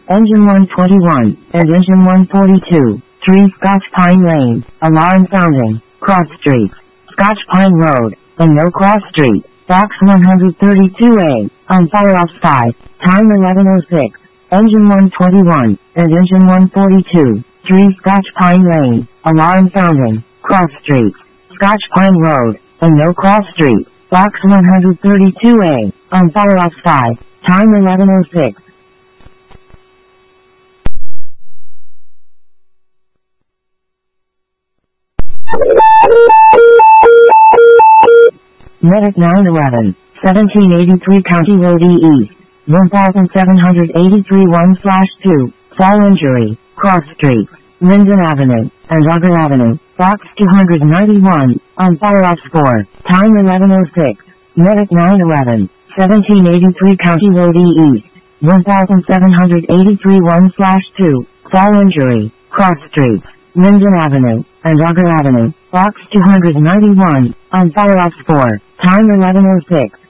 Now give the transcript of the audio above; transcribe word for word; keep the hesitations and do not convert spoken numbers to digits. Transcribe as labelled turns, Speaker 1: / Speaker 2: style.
Speaker 1: Engine one twenty-one, and Engine one forty-two, three Scotch Pine Lane, alarm sounding, cross street, Scotch Pine Road, and no cross street, box one thirty-two A, on fire off sky, time eleven oh six, Engine one twenty-one, and Engine one forty-two, three Scotch Pine Lane, alarm sounding, cross street, Scotch Pine Road, and no cross street, box one thirty-two A, on fire off sky, time eleven oh six. Medic nine eleven, seventeen eighty-three County Road E East, seventeen eighty-three one slash two, fall injury, cross street, Linden Avenue, and Auger Avenue, box two ninety-one, on fire off score, time eleven oh six, Medic nine eleven, seventeen eighty-three County Road E East, seventeen eighty-three one slash two, fall injury, cross street, Linden Avenue, and Auger Avenue, box two ninety-one, on fire off score, time eleven oh six.